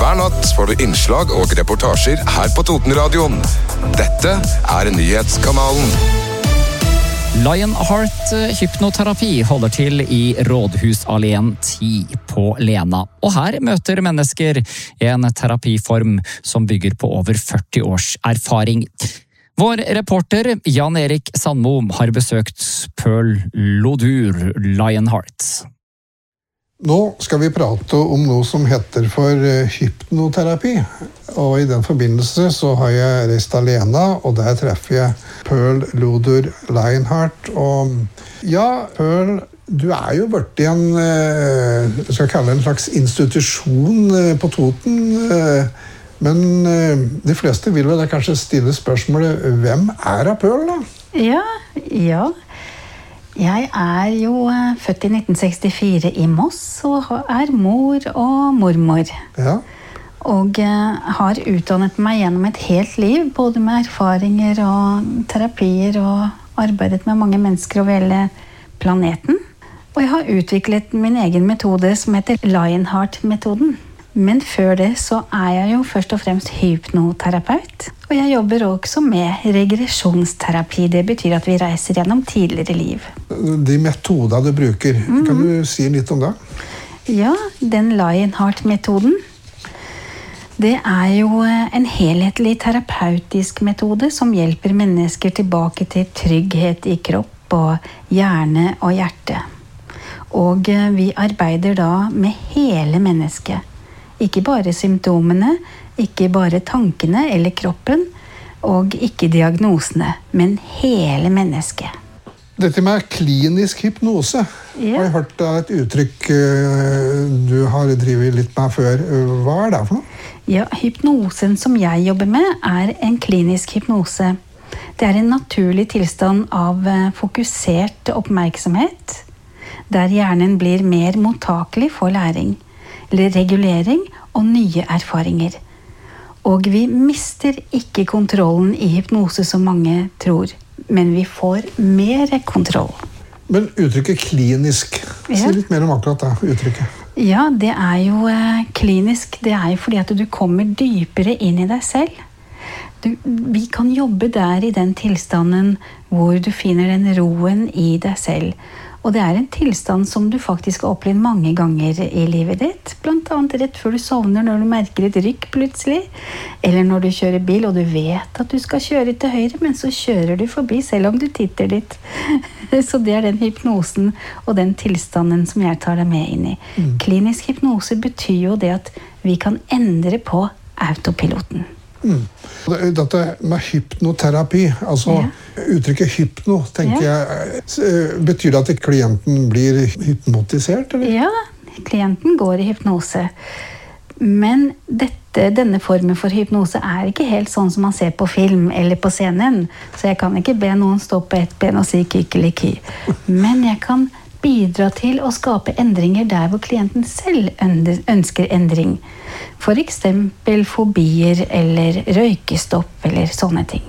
Hver natt får du innslag og reportasjer her på Totenradioen. Dette nyhetskanalen. Lionheart hypnoterapi holder til i Rådhusalleen 10 på Lena. Og her møter mennesker en terapiform som bygger på over 40 års erfaring. Vår reporter Jan Erik Sandmo har besøkt Pearl Lodur Lionheart. Nå skal vi prate om noe som heter for hypnoterapi, og i den forbindelse så har jeg reist alene, og der treffer jeg Pearl Lodur Lionheart. Og ja, Pearl, du jo vært i en, jeg skal kalle det en slags institusjon på Toten, men de fleste vil vel kanskje stille spørsmålet, hvem Pearl da? Ja. Jeg jo født i 1964 i Moss, og mor og mormor. Ja. Og har utdannet meg gjennom et helt liv, både med erfaringer og terapier, og arbeidet med mange mennesker over hele planeten. Og jeg har utviklet min egen metode som heter Lionheart-metoden. Men før det så jeg jo først og fremst hypnoterapeut. Og jeg jobber også med regresjonsterapi. Det betyr at vi reiser gjennom tidligere liv. De metoder du bruker, kan du si litt om det? Ja, den Lionheart-metoden, det jo en helhetlig terapeutisk metode som hjelper mennesker tilbake til trygghet i kropp og hjerne og hjerte. Og vi arbeider da med hele mennesket. Ikke bare symptomene, ikke bare tankene eller kroppen, og ikke diagnosene, men hele mennesket. Dette med klinisk hypnose, har jeg hørt et uttrykk du har drevet litt med før. Hva det for noe? Ja, hypnosen som jeg jobber med en klinisk hypnose. Det en naturlig tilstand av fokusert oppmerksomhet, der hjernen blir mer mottakelig for læring, eller regulering og nye erfaringer. Og vi mister ikke kontrollen i hypnose som mange tror, men vi får mer kontroll. Men uttrykket klinisk, si litt mer om akkurat det uttrykket. Ja, det jo klinisk, det jo fordi at du kommer dypere inn i deg selv. Vi kan jobbe der i den tilstanden hvor du finner den roen i deg selv. Og det en tilstand som du faktisk har opplevd mange ganger i livet ditt. Blant annet rett før du sovner, når du merker et rykk plutselig. Eller når du kjører bil, og du vet at du skal kjøre til høyre, men så kjører du forbi selv om du titter dit. Så det den hypnosen og den tilstanden som jeg tar deg med inn i. Klinisk hypnose betyr jo det at vi kan endre på autopiloten. Dette med hypnoterapi, altså uttrykket hypno, tenker jeg, betyr det at klienten blir hypnotisert, eller? Ja, klienten går i hypnose. Men denne formen for hypnose ikke helt sånn som man ser på film eller på scenen, så jeg kan ikke be noen stå på ett ben og si kikkeliki. Men jeg kan bidra til å skape endringer der hvor klienten selv ønsker endring. For eksempel fobier eller røykestopp eller sånne ting.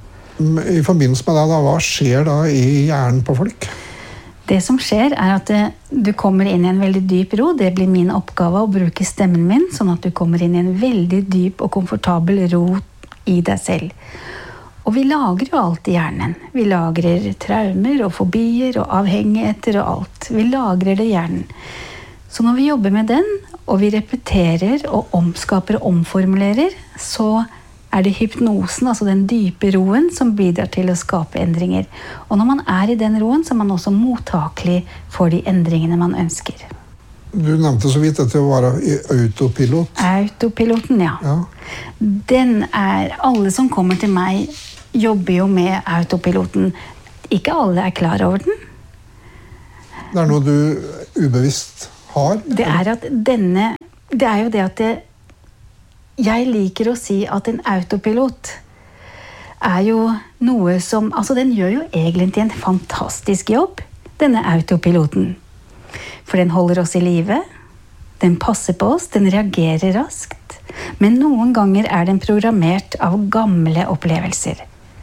I forbindelse med det, hva skjer da i hjernen på folk? Det som skjer at du kommer inn i en veldig dyp ro. Det blir min oppgave å bruke stemmen min, sånn at du kommer inn i en veldig dyp og komfortabel ro i deg selv. Og vi lagrer jo alt i hjernen. Vi lagrer traumer og fobier og avhengigheter og alt. Vi lagrer det i hjernen. Så når vi jobber med den, og vi repeterer og omskaper og omformulerer, så det hypnosen, altså den dype roen, som bidrar til å skape endringer. Og når man i den roen, så man også mottakelig for de endringene man ønsker. Du nevnte så vidt at det var autopilot. Autopiloten, ja. Den alle som kommer til meg, jobber jo med autopiloten. Ikke alle klar over den. Det noe du ubevisst har? Det jo det at jeg liker å si at en autopilot jo noe som, altså den gjør jo egentlig en fantastisk jobb, denne autopiloten. For den holder oss i live, den passer på oss, den reagerer raskt, men noen ganger den programmert av gamle opplevelser.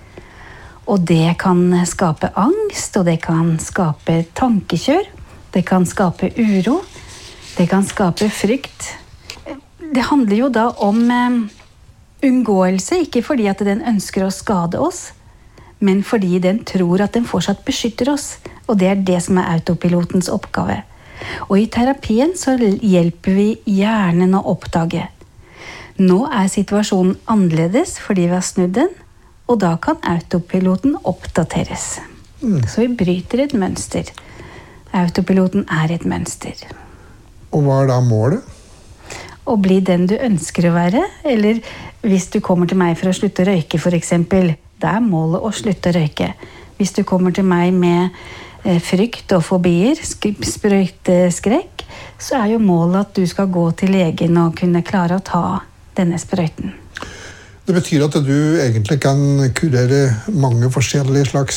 Og det kan skape angst, og det kan skape tankekjør, det kan skape uro, det kan skape frykt. Det handler jo da om unngåelse, ikke fordi at den ønsker å skade oss, men fordi den tror at den fortsatt beskytter oss. Og det det som autopilotens oppgave. Og i terapien så hjelper vi hjernen å oppdage. Nå situasjonen annerledes fordi vi har snudd den, og da kan autopiloten oppdateres. Så vi bryter et mønster. Autopiloten et mønster. Og hva da målet? Å bli den du ønsker å være, eller hvis du kommer til meg for å slutte å røyke for eksempel, det målet å slutte å røyke. Hvis du kommer til meg med frykt og fobier, sprøyteskrekk, så jo målet at du skal gå til legen og kunne klare å ta denne sprøyten. Det betyr at du egentlig kan kurere mange forskjellige slags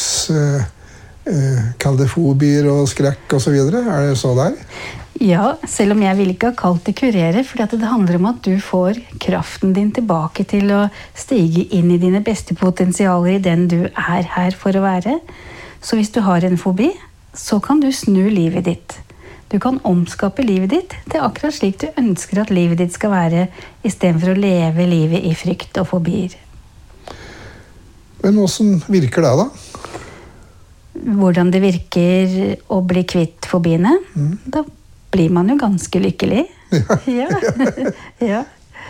kaldefobier og skrekk og så videre. Det så der? Ja, selv om jeg vil ikke ha kalt det kurere, for det handler om at du får kraften din tilbake til å stige inn i dine beste potensialer i den du her for å være. Så hvis du har en fobi, så kan du snu livet ditt. Du kan omskape livet ditt til akkurat slik du ønsker at livet ditt skal være, i stedet for å leve livet i frykt og fobier. Men hvordan virker det da? Hvordan det virker å bli kvitt fobiene? Da blir man jo ganske lykkelig. Ja. Ja.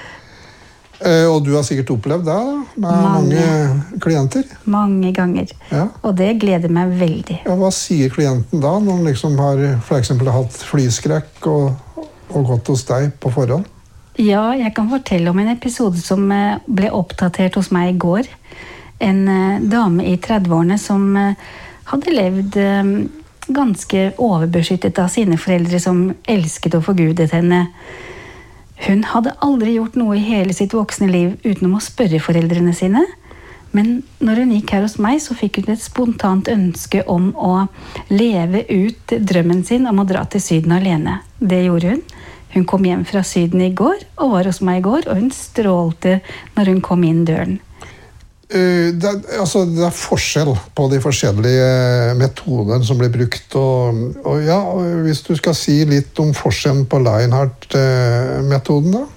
Og du har sikkert opplevd det da, med mange klienter? Mange ganger. Ja. Og det gleder meg veldig. Ja, hva sier klienten da, når han liksom har for eksempel hatt flyskrekk og gått hos deg på forhånd? Ja, jeg kan fortelle om en episode som ble oppdatert hos meg i går. En dame i 30-årene som hadde levd ganske overbeskyttet av sine foreldre som elsket og forgudet henne. Hun hadde aldri gjort noe i hele sitt voksne liv utenom å spørre foreldrene sine. Men når hun gikk her hos meg, så fikk hun et spontant ønske om å leve ut drømmen sin om å dra til Syden alene. Det gjorde hun. Hun kom hjem fra Syden i går, og var hos meg i går, og hun strålte når hun kom inn døren. Det forskjell på de forskjellige metodene som blir brukt, og ja, hvis du skal si litt om forskjellen på Lionheart-metoden da?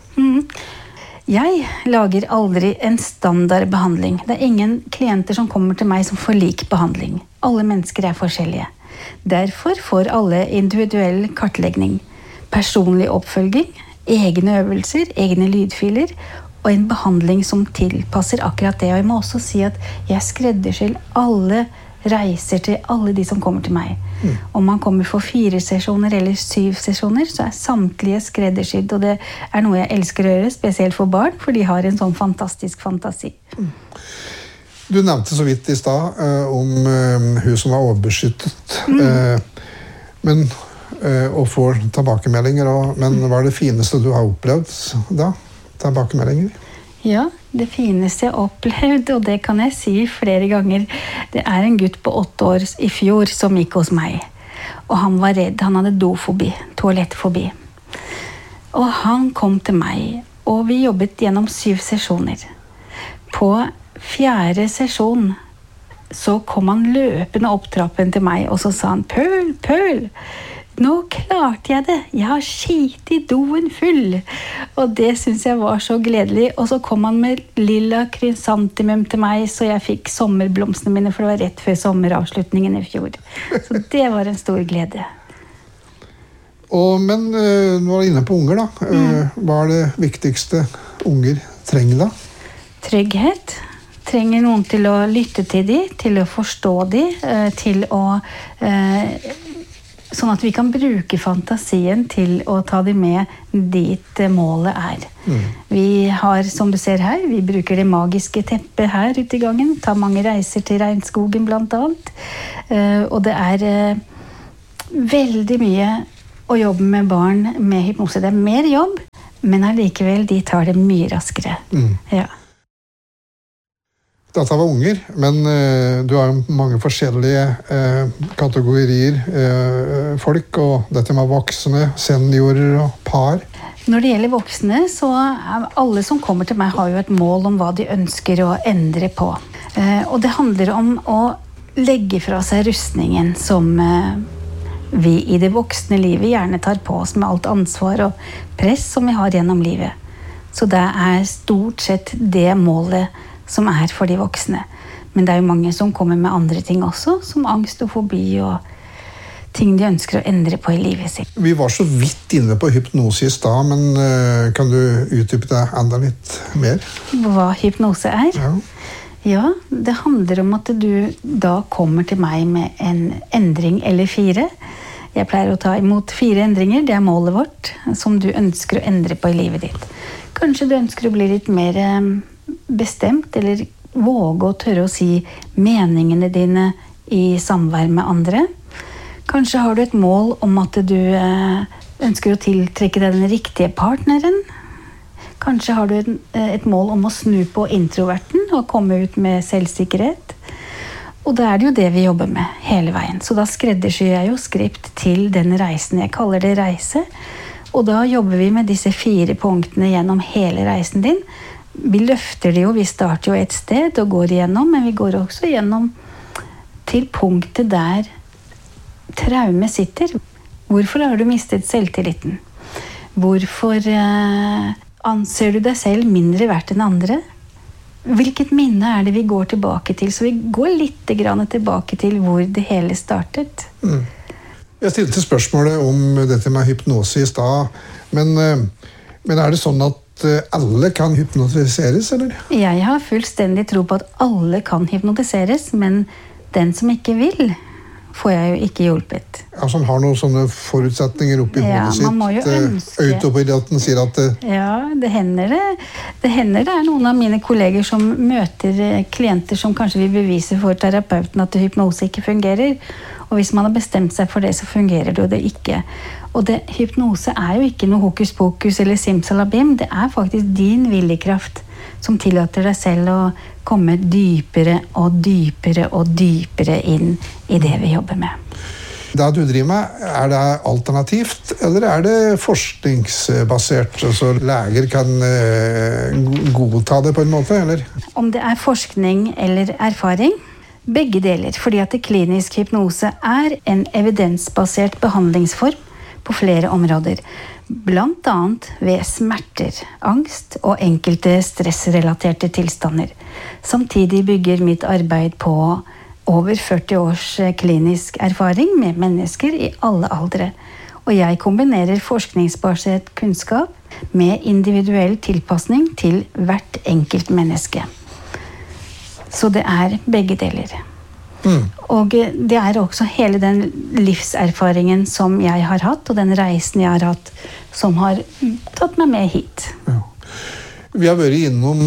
Jeg lager aldri en standardbehandling. Det ingen klienter som kommer til meg som får lik behandling. Alle mennesker forskjellige. Derfor får alle individuell kartlegging, personlig oppfølging, egne øvelser, egne lydfiler, og en behandling som tilpasser akkurat det. Og jeg må også si at jeg skreddersyr alle reiser til alle de som kommer til meg. Om man kommer for 4 sesjoner eller 7 sesjoner, så samtlige skreddersydd, og det noe jeg elsker å gjøre, spesielt for barn, for de har en sånn fantastisk fantasi. Du nevnte så vidt i sted om hun som var overbeskyttet, men å få tilbakemeldinger, men hva det fineste du har opplevd da? Tilbakemeldinger? Ja, det fineste jeg opplevde, og det kan jeg si flere ganger, det en gutt på 8 år i fjor som gikk hos meg. Og han var redd, han hadde dofobi, toalettfobi. Og han kom til meg, og vi jobbet gjennom 7 sesjoner. På 4. sesjon så kom han løpende opp trappen til meg, og så sa han, Pøl, nå klarte jeg det. Jeg har skit i doen full. Og det synes jeg var så gledelig. Og så kom han med lilla krysantemum til meg, så jeg fikk sommerblomstene mine, for det var rett før sommeravslutningen i fjor. Så det var en stor glede. Men nå var du inne på unger da. Hva det viktigste unger trenger da? Trygghet. Trenger noen til å lytte til de, til å forstå de, til å... sånn at vi kan bruke fantasien til å ta det med dit målet Vi har, som du ser her, vi bruker det magiske teppet her ute i gangen, tar mange reiser til regnskogen blant annet. Og det veldig mye å jobbe med barn med hypnose. Det mer jobb, men allikevel de tar det mye raskere. Ja. Dette var unger, men du har mange forskjellige kategorier folk, og dette med voksne, seniorer og par. Når det gjelder voksne, så alle som kommer til meg har jo et mål om hva de ønsker å endre på. Og det handler om å legge fra seg rustningen som vi i det voksne livet gjerne tar på oss med alt ansvar og press som vi har gjennom livet. Så det stort sett det målet som for de voksne. Men det jo mange som kommer med andre ting også, som angst og fobi og ting de ønsker å endre på i livet sitt. Vi var så vidt inne på hypnose i stad, men kan du utdype det enda litt mer? Hva hypnose Ja. Ja, det handler om at du da kommer til meg med en endring eller 4. Jeg pleier å ta imot 4 endringer, det målet vårt, som du ønsker å endre på i livet ditt. Kanskje du ønsker å bli litt mer bestemt, eller våge å tørre å si meningene dine i samvær med andre. Kanskje har du et mål om at du ønsker å tiltrekke deg den riktige partneren. Kanskje har du et mål om å snu på introverten og komme ut med selvsikkerhet. Og da det jo det vi jobber med hele veien. Så da skreddersyr jeg jo skript til den reisen. Jeg kaller det reise. Og da jobber vi med disse 4 punktene gjennom hele reisen din. Vi løfter det jo, vi starter jo et sted og går igjennom, men vi går også igjennom til punktet der traume sitter. Hvorfor har du mistet selvtilliten? Hvorfor anser du deg selv mindre verdt enn andre? Hvilket minne det vi går tilbake til? Så vi går litt grann tilbake til hvor det hele startet. Jeg stilte spørsmålet om dette med hypnose i stad, men det sånn at alle kan hypnotiseres, eller? Jeg har fullstendig tro på at alle kan hypnotiseres, men den som ikke vil, får jeg jo ikke hjulpet. Altså han har noen sånne forutsetninger oppi hodet sitt. Man må jo ønske. Autopiloten sier at Ja, det hender det noen av mine kolleger som møter klienter som kanskje vil bevise for terapeuten at hypnose ikke fungerer. Og hvis man har bestemt seg for det, så fungerer det jo det ikke. Og hypnose jo ikke noe hokus pokus eller simsalabim. Det faktisk din viljekraft som tillater deg selv å komme dypere og dypere og dypere inn i det vi jobber med. Det du driver med, det alternativt, eller det forskningsbasert? Altså leger kan godta det på en måte, eller? Om det forskning eller erfaring? Begge deler, fordi at klinisk hypnose en evidensbasert behandlingsform på flere områder. Blant annet ved smerter, angst og enkelte stressrelaterte tilstander. Samtidig bygger mitt arbeid på over 40 års klinisk erfaring med mennesker i alle aldre. Og jeg kombinerer forskningsbasert kunnskap med individuell tilpasning til hvert enkelt menneske. Så det begge deler. Og det også hele den livserfaringen som jeg har hatt, og den reisen jeg har hatt, som har tatt meg med hit. Ja. Vi har vært innom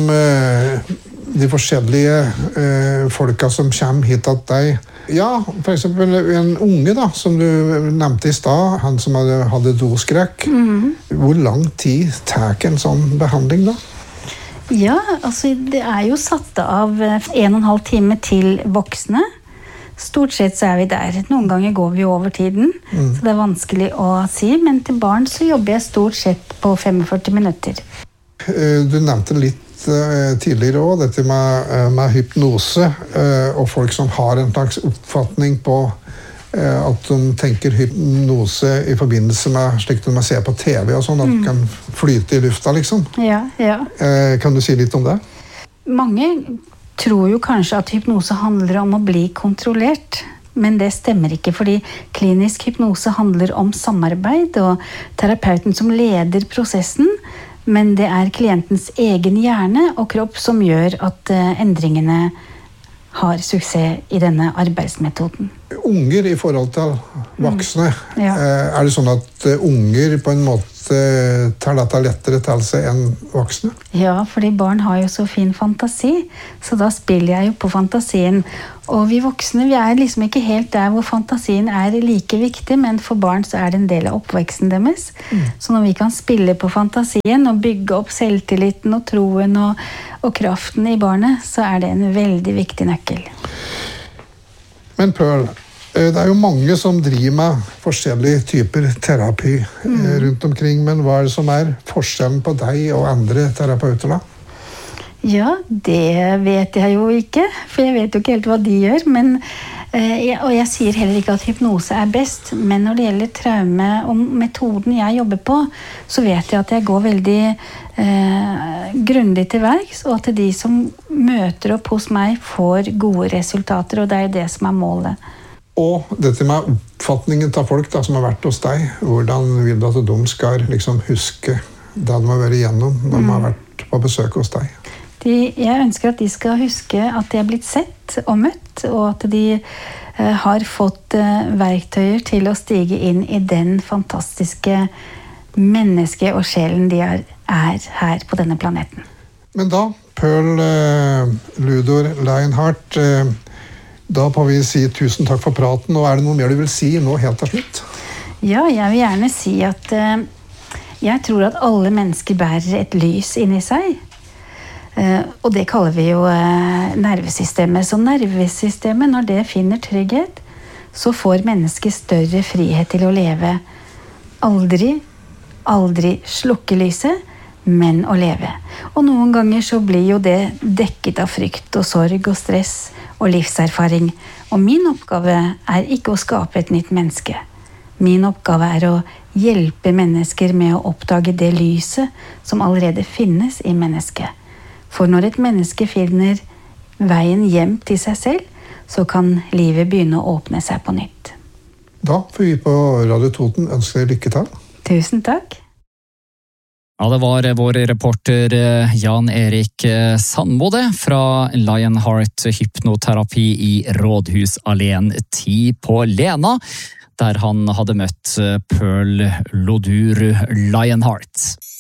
de forskjellige folka som kommer hit til deg. Ja, for eksempel en unge da, som du nevnte i stad, han som hadde doskrekk. Hvor lang tid tar en sånn behandling da? Ja, altså det jo satt av 1,5 time til voksne. Stort sett så vi der. Noen ganger går vi over tiden, så det vanskelig å si. Men til barn så jobber jeg stort sett på 45 minutter. Du nevnte litt tidligere også, dette med hypnose, og folk som har en slags oppfatning på at de tenker hypnose i forbindelse med slik de ser på TV og sånn, at de kan flyte i lufta, liksom. Ja. Kan du si litt om det? Mange tror jo kanskje at hypnose handler om å bli kontrollert, men det stemmer ikke, fordi klinisk hypnose handler om samarbeid, og terapeuten som leder prosessen, men det klientens egen hjerne og kropp som gjør at endringene har suksess i denne arbeidsmetoden. Unger i forhold til voksne, det sånn at unger på en måte tar dette lettere til seg enn voksne? Ja, fordi barn har jo så fin fantasi, så da spiller jeg jo på fantasien. Og vi voksne, vi liksom ikke helt der hvor fantasien like viktig, men for barn så det en del av oppveksten deres. Så når vi kan spille på fantasien og bygge opp selvtilliten og troen og kraften i barnet, så det en veldig viktig nøkkel. Men Pearl, det jo mange som driver med forskjellige typer terapi rundt omkring, men hva det som forskjellen på deg og andre terapeuter da? Ja, det vet jeg jo ikke, for jeg vet jo ikke helt hva de gjør, men Og jeg sier heller ikke at hypnose best, men når det gjelder traume og metoden jeg jobber på, så vet jeg at jeg går veldig grundig til verks, og at de som møter opp hos meg får gode resultater, og det det som målet. Og dette med oppfatningen av folk da, som har vært hos deg, hvordan vil du at de skal liksom huske det de har vært igjennom når de har vært på besøk hos deg? Jeg ønsker at de skal huske at de har blitt sett og møtt, og at de har fått verktøyer til å stige inn i den fantastiske mennesket og sjelen de her på denne planeten. Men da, Pearl Ludor Lionheart, da får vi si tusen takk for praten, og det noe mer du vil si nå helt til slutt? Ja, jeg vil gjerne si at jeg tror at alle mennesker bærer et lys inni seg. Og det kaller vi jo nervesystemet. Så nervesystemet, når det finner trygghet, så får mennesket større frihet til å leve. Aldri slukke lyset, men å leve. Og noen ganger så blir jo det dekket av frykt og sorg og stress og livserfaring. Og min oppgave ikke å skape et nytt menneske. Min oppgave å hjelpe mennesker med å oppdage det lyset som allerede finnes i mennesket. For når et menneske finner veien hjem til seg selv, så kan livet begynne å åpne seg på nytt. Da får vi på Radio Toten ønske deg lykke til. Tusen takk. Ja, det var vår reporter Jan Erik Sandmode fra Lionheart hypnoterapi i Rådhusalleen 10 på Lena, der han hadde møtt Pearl Ludor Lionheart.